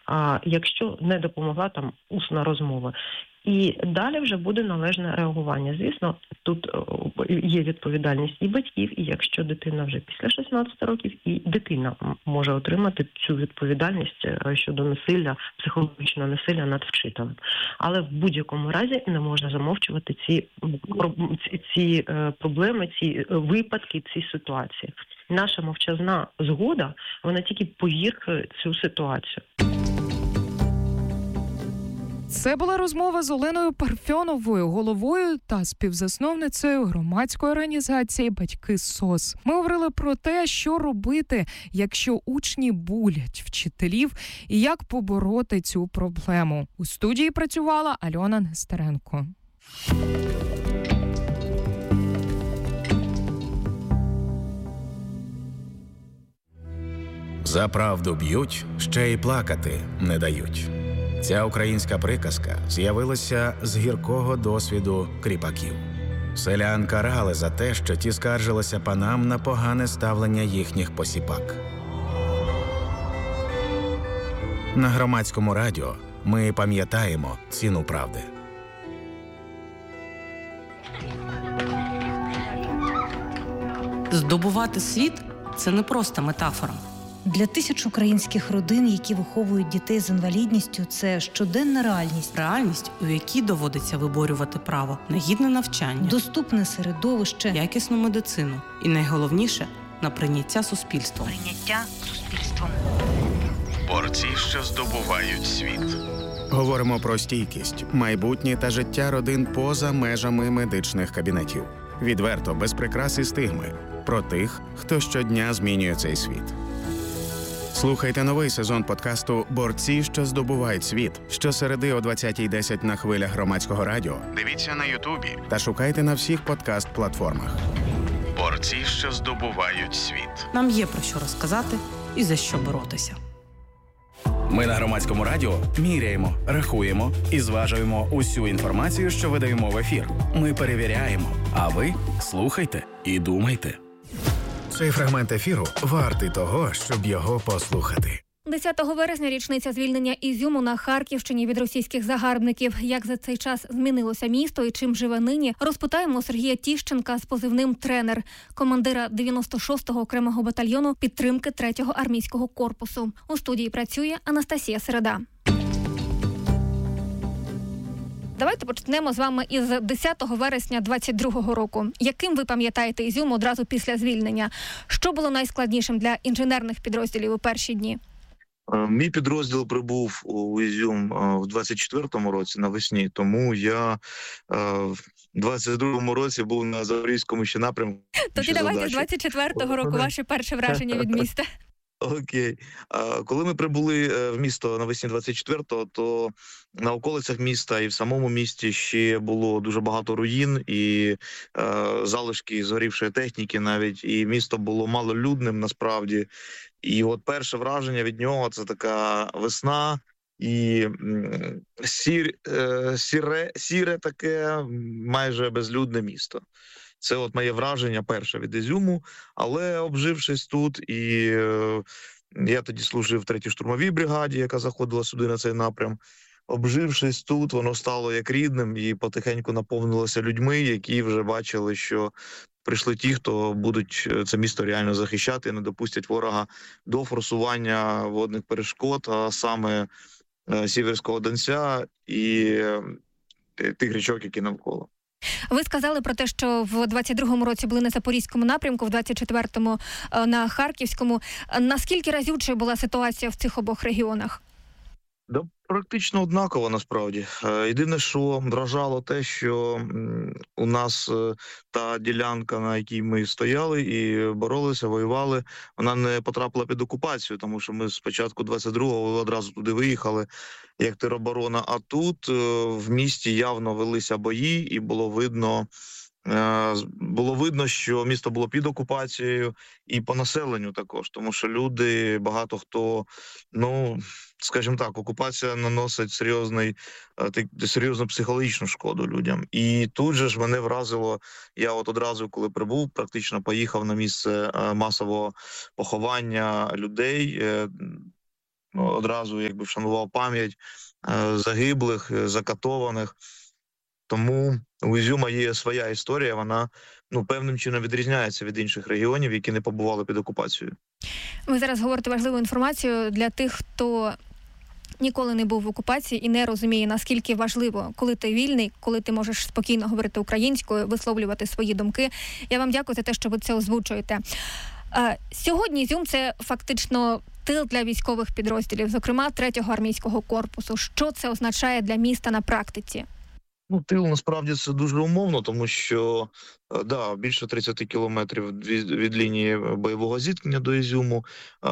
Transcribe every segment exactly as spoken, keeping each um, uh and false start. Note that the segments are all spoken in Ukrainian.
а якщо не допомогла там усна розмова. І далі вже буде належне реагування. Звісно, тут є відповідальність і батьків, і якщо дитина вже після шістнадцяти років, і дитина може отримати цю відповідальність щодо насилля, психологічного насилля над вчителем. Але в будь-якому разі не можна замовчувати ці, ці, ці проблеми, ці випадки, ці ситуації. Наша мовчазна згода, вона тільки погіршує цю ситуацію. Це була розмова з Оленою Парфьоновою, головою та співзасновницею громадської організації «Батьки СОС». Ми говорили про те, що робити, якщо учні булять вчителів, і як побороти цю проблему. У студії працювала Альона Нестеренко. За правду б'ють, ще й плакати не дають. Ця українська приказка з'явилася з гіркого досвіду кріпаків. Селян карали за те, що ті скаржилися панам на погане ставлення їхніх посіпак. На громадському радіо ми пам'ятаємо ціну правди. Здобувати світ – це не просто метафора. Для тисяч українських родин, які виховують дітей з інвалідністю, це щоденна реальність. Реальність, у якій доводиться виборювати право на гідне навчання, доступне середовище, якісну медицину і, найголовніше, на прийняття суспільством. Прийняття суспільством. Борці, що здобувають світ. Говоримо про стійкість, майбутнє та життя родин поза межами медичних кабінетів. Відверто, без прикрас і стигми. Про тих, хто щодня змінює цей світ. Слухайте новий сезон подкасту «Борці, що здобувають світ» щосереди о двадцятій десять на хвилях громадського радіо. Дивіться на Ютубі та шукайте на всіх подкаст-платформах. Борці, що здобувають світ. Нам є про що розказати і за що боротися. Ми на громадському радіо міряємо, рахуємо і зважуємо усю інформацію, що видаємо в ефір. Ми перевіряємо, а ви слухайте і думайте. Цей фрагмент ефіру вартий того, щоб його послухати. десятого вересня річниця звільнення Ізюму на Харківщині від російських загарбників. Як за цей час змінилося місто і чим живе нині, розпитаємо Сергія Тіщенка з позивним «Тренер», командира дев'яносто шостого окремого батальйону підтримки третього армійського корпусу. У студії працює Анастасія Середа. Давайте почнемо з вами із десятого вересня двадцять другого року. Яким ви пам'ятаєте Ізюм одразу після звільнення? Що було найскладнішим для інженерних підрозділів у перші дні? Мій підрозділ прибув у Ізюм в двадцять четвертому році навесні, тому я в двадцять другому році був на Запорізькому ще напрямку. Тоді давайте з двадцять четвертого року ваше перше враження від міста. Окей. Коли ми прибули в місто навесні двадцять четвертого, то на околицях міста і в самому місті ще було дуже багато руїн і е, залишки згорівшої техніки навіть, і місто було малолюдним насправді. І от перше враження від нього – це така весна і сір, е, сіре, сіре таке майже безлюдне місто. Це от моє враження перше від Ізюму, але обжившись тут, і е, я тоді служив в третій штурмовій бригаді, яка заходила сюди на цей напрям. Обжившись тут, воно стало як рідним і потихеньку наповнилося людьми, які вже бачили, що прийшли ті, хто будуть це місто реально захищати і не допустять ворога до форсування водних перешкод, а саме е, Сіверського Донця і е, тих річок, які навколо. Ви сказали про те, що в двадцять другому році були на Запорізькому напрямку, в двадцять четвертому на Харківському. Наскільки разючою була ситуація в цих обох регіонах? Да, практично однаково, насправді. Єдине, що вражало те, що у нас та ділянка, на якій ми стояли і боролися, воювали, вона не потрапила під окупацію, тому що ми спочатку двадцять другого одразу туди виїхали, як тероборона, а тут в місті явно велися бої і було видно, було видно, що місто було під окупацією і по населенню також, тому що люди, багато хто, ну, скажімо так, окупація наносить серйозний, серйозну психологічну шкоду людям. І тут же ж мене вразило, я от одразу, коли прибув, практично поїхав на місце масового поховання людей, одразу якби вшанував пам'ять загиблих, закатованих. Тому у Ізюма є своя історія, вона ну певним чином відрізняється від інших регіонів, які не побували під окупацією. Ви зараз говорите важливу інформацію для тих, хто ніколи не був в окупації і не розуміє, наскільки важливо, коли ти вільний, коли ти можеш спокійно говорити українською, висловлювати свої думки. Я вам дякую за те, що ви це озвучуєте. Сьогодні Ізюм – це фактично тил для військових підрозділів, зокрема третього армійського корпусу. Що це означає для міста на практиці? Ну, тил, насправді, це дуже умовно, тому що, да, більше тридцять кілометрів від, від лінії бойового зіткнення до Ізюму.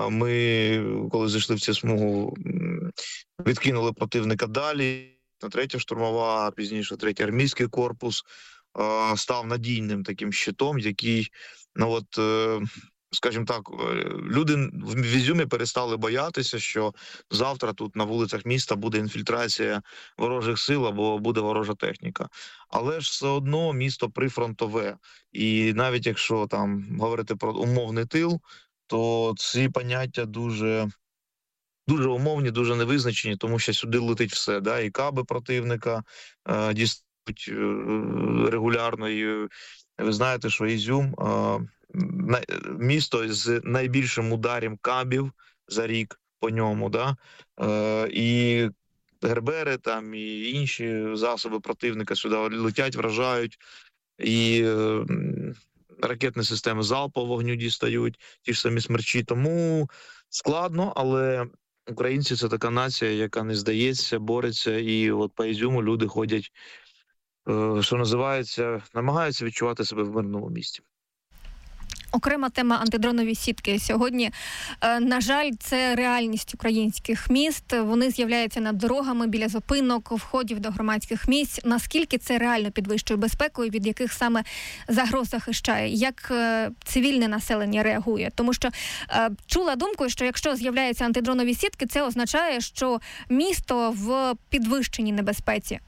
Ми, коли зайшли в цю смугу, відкинули противника далі. Третя штурмова, пізніше третій армійський корпус став надійним таким щитом, який, ну от, скажімо так, люди в Ізюмі перестали боятися, що завтра тут на вулицях міста буде інфільтрація ворожих сил або буде ворожа техніка. Але ж все одно місто прифронтове. І навіть якщо там говорити про умовний тил, то ці поняття дуже, дуже умовні, дуже невизначені, тому що сюди летить все. Да? І каби противника е, дістають е, регулярно. І ви знаєте, що Ізюм е, місто з найбільшим ударом кабів за рік по ньому, да? Е, і гербери там, і інші засоби противника сюди летять, вражають, і е, ракетні системи залпового вогню дістають, ті ж самі смерчі. Тому складно, але українці – це така нація, яка не здається, бореться, і от по Ізюму люди ходять, е, що називається, намагаються відчувати себе в мирному місті. Окрема тема – антидронові сітки. Сьогодні, на жаль, це реальність українських міст. Вони з'являються над дорогами, біля зупинок, входів до громадських місць. Наскільки це реально підвищує безпеку і від яких саме загроз захищає? Як цивільне населення реагує? Тому що чула думку, що якщо з'являються антидронові сітки, це означає, що місто в підвищеній небезпеці.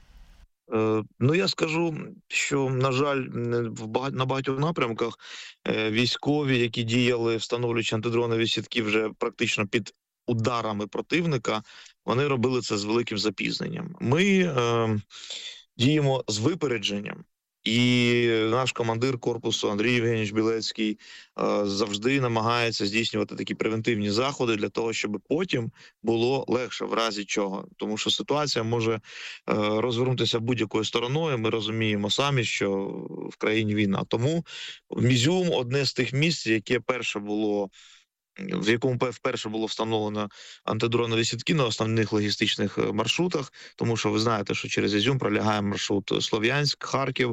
Ну, я скажу, що, на жаль, на багатьох напрямках військові, які діяли, встановлюючи антидронові сітки вже практично під ударами противника, вони робили це з великим запізненням. Ми е, діємо з випередженням. І наш командир корпусу Андрій Євгенійович Білецький е, завжди намагається здійснювати такі превентивні заходи для того, щоб потім було легше в разі чого. Тому що ситуація може е, розвернутися будь-якою стороною. Ми розуміємо самі, що в країні війна. Тому Ізюм – одне з тих місць, яке перше було в якому вперше було встановлено антидронові сітки на основних логістичних маршрутах, тому що ви знаєте, що через Ізюм пролягає маршрут Слов'янськ, Харків.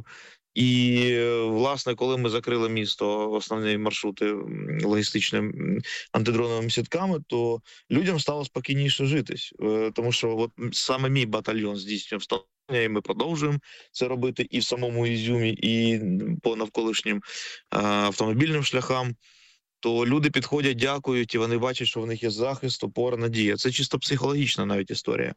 І, власне, коли ми закрили місто, основні маршрути логістичними антидроновими сітками, то людям стало спокійніше житись. Тому що от саме мій батальйон здійснює встановлення, і ми продовжуємо це робити і в самому Ізюмі, і по навколишнім автомобільним шляхам. То люди підходять, дякують, і вони бачать, що в них є захист, опора, надія. Це чисто психологічна навіть історія.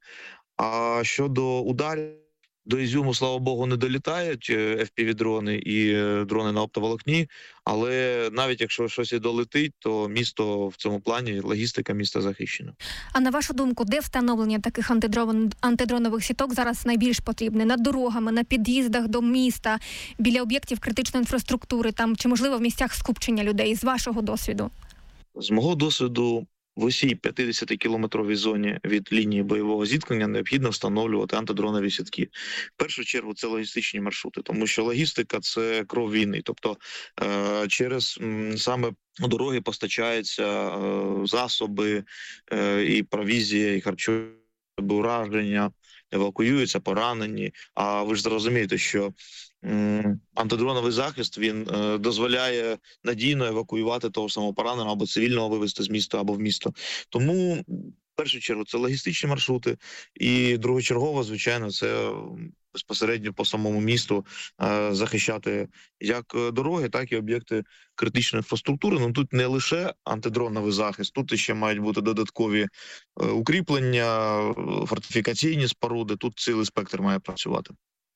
А щодо ударів, до Ізюму, слава Богу, не долітають еф пі ві-дрони і дрони на оптоволокні, але навіть якщо щось і долетить, то місто в цьому плані, логістика міста захищена. А на вашу думку, де встановлення таких антидрон... антидронових сіток зараз найбільш потрібне? На дорогами, на під'їздах до міста, біля об'єктів критичної інфраструктури, там чи, можливо, в місцях скупчення людей, з вашого досвіду? З мого досвіду, в усій п'ятдесятикілометровій зоні від лінії бойового зіткнення необхідно встановлювати антидронові сітки. В першу чергу це логістичні маршрути, тому що логістика – це кров війни. Тобто е- через м, саме дороги постачаються е- засоби е- і провізія, і харчові ураження, евакуюються поранені. А ви ж зрозумієте, що м, антидроновий захист, він е, дозволяє надійно евакуювати того самого пораненого або цивільного вивезти з міста або в місто. Тому, в першу чергу, це логістичні маршрути. І другочергово, звичайно, це безпосередньо по самому місту е, захищати як дороги, так і об'єкти критичної інфраструктури. Ну тут не лише антидроновий захист, тут ще мають бути додаткові е, укріплення, фортифікаційні споруди. Тут цілий спектр має працювати.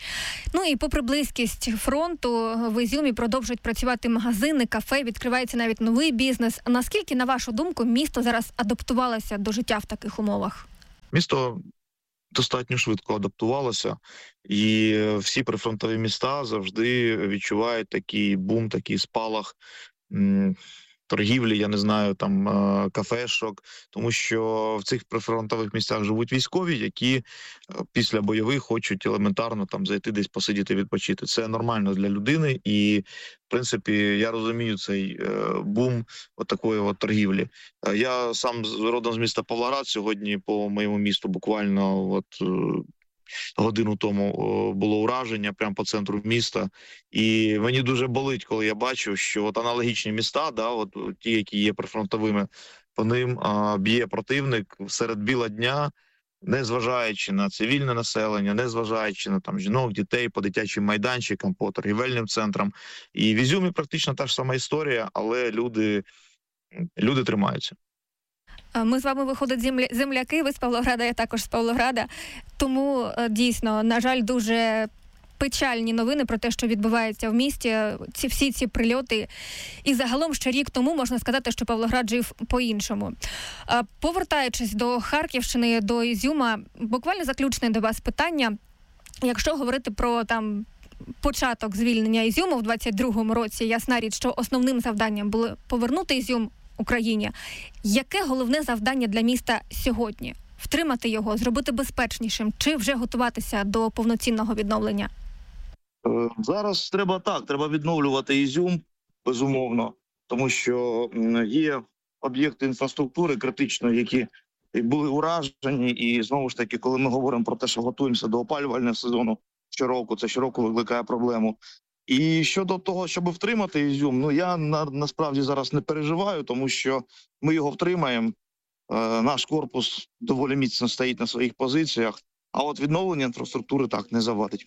Ну і попри близькість фронту, в Ізюмі продовжують працювати магазини, кафе, відкривається навіть новий бізнес. Наскільки, на вашу думку, місто зараз адаптувалося до життя в таких умовах? Місто достатньо швидко адаптувалося, і всі прифронтові міста завжди відчувають такий бум, такий спалах торгівлі, я не знаю, там кафешок, тому що в цих прифронтових місцях живуть військові, які після бойових хочуть елементарно там зайти десь посидіти, відпочити. Це нормально для людини, і в принципі я розумію цей бум от такої от торгівлі. Я сам родом з міста Павлоград, сьогодні по моєму місту буквально от годину тому було ураження прямо по центру міста, і мені дуже болить, коли я бачу, що от аналогічні міста, да, от ті, які є прифронтовими, по ним а, б'є противник серед біла дня, не зважаючи на цивільне населення, не зважаючи на там жінок, дітей, по дитячим майданчикам, по торгівельним центрам. І в Ізюмі практично та ж сама історія, але люди, люди тримаються. Ми з вами, виходить, земляки, ви з Павлограда, я також з Павлограда. Тому, дійсно, на жаль, дуже печальні новини про те, що відбувається в місті, ці, всі ці прильоти. І загалом ще рік тому можна сказати, що Павлоград жив по-іншому. Повертаючись до Харківщини, до Ізюма, буквально заключне до вас питання. Якщо говорити про там початок звільнення Ізюму в двадцять другому році, ясна річ, що основним завданням було повернути Ізюм Україні. Яке головне завдання для міста сьогодні? Втримати його, зробити безпечнішим, чи вже готуватися до повноцінного відновлення? Зараз треба так, треба відновлювати Ізюм, безумовно, тому що є об'єкти інфраструктури критичної, які були уражені, і знову ж таки, коли ми говоримо про те, що готуємося до опалювального сезону щороку, це щороку викликає проблему. І щодо того, щоб втримати Ізюм, ну я на, насправді зараз не переживаю, тому що ми його втримаємо. Е, наш корпус доволі міцно стоїть на своїх позиціях, а от відновлення інфраструктури так не завадить.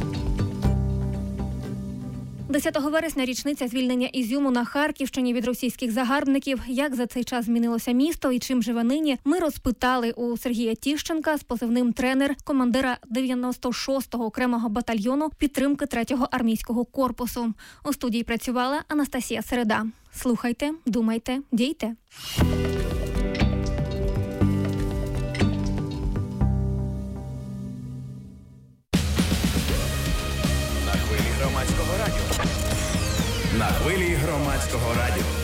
десятого вересня річниця звільнення Ізюму на Харківщині від російських загарбників. Як за цей час змінилося місто і чим живе нині, ми розпитали у Сергія Тіщенка з позивним «Тренер», командира дев'яносто шостого окремого батальйону підтримки третього армійського корпусу. У студії працювала Анастасія Середа. Слухайте, думайте, дійте. На хвилі громадського радіо.